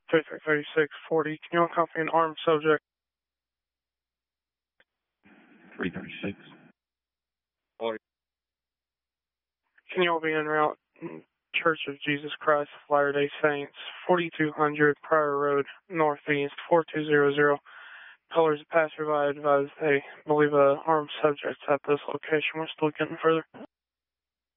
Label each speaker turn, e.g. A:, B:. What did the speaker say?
A: 3640. Can you accompany an armed subject?
B: 336.
A: Can you all be en route? Church of Jesus Christ of Latter-day Saints, 4200 Pryor Road, Northeast, 4200. Colors of passerby advise they believe an armed subject at this location. We're still getting further.